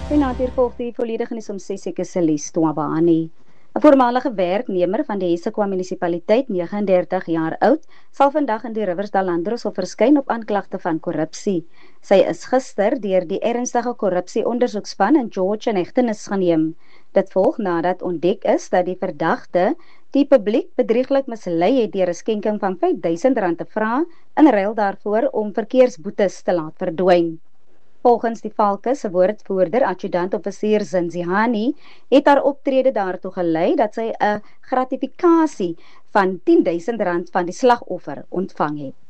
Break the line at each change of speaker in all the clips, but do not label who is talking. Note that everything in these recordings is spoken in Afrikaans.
Goeienaand, hier volg die volledige nuus om 6 ek is Celeste Twabani. 'n Voormalige werknemer van die Hessequa munisipaliteit, 39 jaar oud, sal vandag in die Riversdal Landdroshof verskyn op aanklagte van korrupsie. Sy is gister deur die ernstige korrupsie-ondersoekspan in George in hegtenis geneem. Dit volg nadat ontdek is dat die verdagte die publiek bedrieglik mislei het deur 'n skenking van R5.000 te vra in ruil daarvoor om verkeersboetes te laat verdwyn. Volgens die Valke se woordvoerder, adjudant-offisier Zinzihani, het haar optrede daartoe gelei dat sy 'n gratifikasie van R10.000 van die slagoffer ontvang het.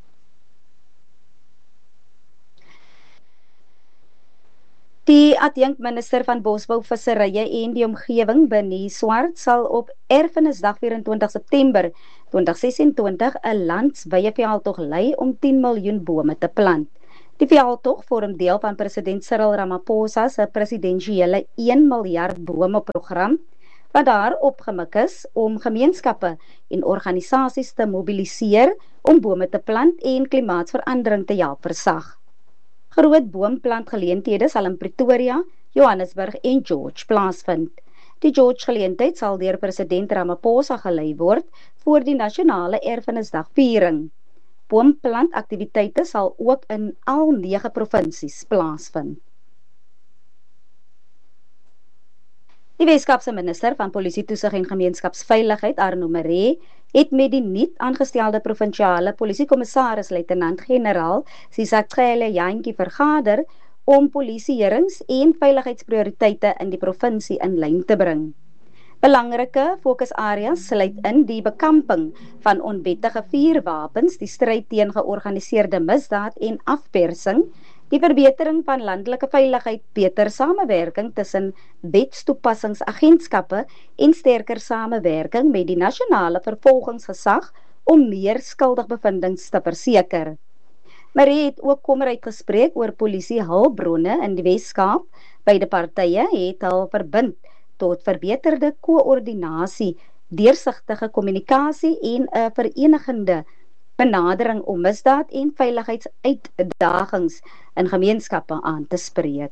Die adjunkminister van Bosbou, Visserye en die Omgewing, Benny Swart, sal op Erfenisdag 24 September 2026 'n landswye veldtog lei om 10 miljoen bome te plant. Die veldtog vorm deel van president Cyril Ramaphosa se presidensiële 1 miljard bome program, wat daar opgemik is om gemeenskappe en organisasies te mobiliseer om bome te plant en klimaatsverandering te help versag. Groot boomplantgeleenthede sal in Pretoria, Johannesburg en George plaasvind. Die George geleentheid sal deur president Ramaphosa gelei word voor die nasionale erfenisdag viering. Boomplantaktiwiteite sal ook in al 9 provinsies plaasvind. Die Weskaapse minister van Polisie Toesig en Gemeenskapsveiligheid, Arno Maree, het met die nuut aangestelde provinsiale polisiekommissaris luitenant-generaal Sisakgele Jantjie vergader om polisieherings en veiligheidsprioriteite in die provinsie in lyn te bring. Belangrike fokusareas sluit in die bekamping van onwettige vuurwapens, die stryd teen georganiseerde misdaad en afpersing, die verbetering van landelike veiligheid, beter samewerking tussen wetstoepassingsagentskappe en sterker samewerking met die nasionale vervolgingsgesag om meer skuldigbevindings te verseker. Maree het ook kommer uitgespreek oor polisie-hulpbronne in die Weskaap. Beide partye het al verbind tot verbeterde koördinasie, deursigtige kommunikasie en 'n verenigende benadering om misdaad en veiligheidsuitdagings in gemeenskappe aan te spreek.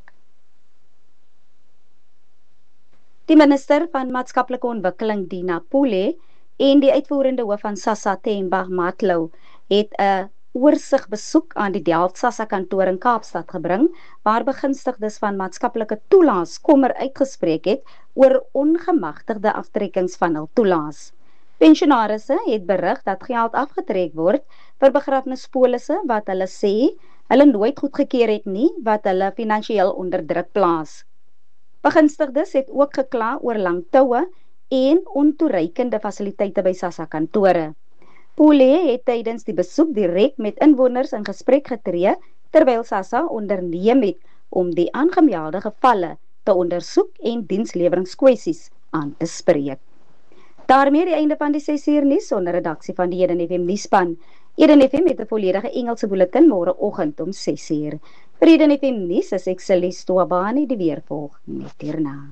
Die minister van Maatskaplike Ontwikkeling, Dina Pule, en die uitvoerende hoof van SASSA, Themba Matlow, het 'n oorsigbesoek aan die Delft SASSA kantoor in Kaapstad gebring, waar begunstigdes van maatskaplike toelaas kommer uitgespreek het oor ongemagtigde aftrekkings van hul toelaas. Pensionarisse het berig dat geld afgetrek word vir begrafnispolisse wat hulle sê hulle nooit goedgekeur het nie, wat hulle finansiëel onder druk plaas. Begunstigdes het ook gekla oor lang toue en ontoereikende fasiliteite by SASSA kantore. Pule het tydens die besoek direk met inwoners in gesprek getree, terwyl SASSA onderneem het om die aangemelde gevalle te ondersoek en diensleweringskwessies aan te spreek. Daarmee die einde van die 6 uur nuus onder redaksie van die Eden FM nuusspan. Eden FM het 'n volledige Engelse bulletin môreoggend om 6 uur. Vir Eden FM nuus is ek Celeste Twabani, die weer volg net hierna.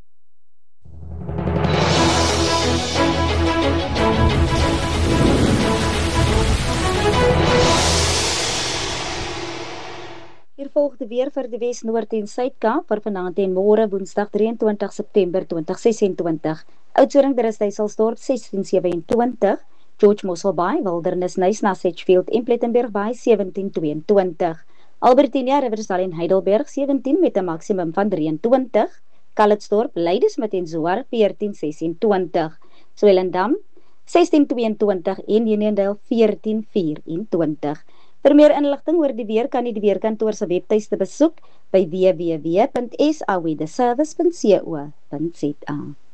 Hier volg die weer vir die Wes, Noord en Suid-Kaap vir vanaand en môre Woensdag 23 September 2026. Oudtshoorn, Driehuisdorp 1627, George Mosselbaai, Wildernis, Nyasa, Sedgefield en Plettenberg Bay 1722. Albertinia, Riversdal en Heidelberg 17 met 'n maksimum van 23. Calitzdorp, Ladysmith en Zoar 1426. Swellendam 1622 en Uniondale 1424. Vir meer inligting oor die weer kan jy die weerkantoor se webtuiste besoek by www.saweatherservice.co.za.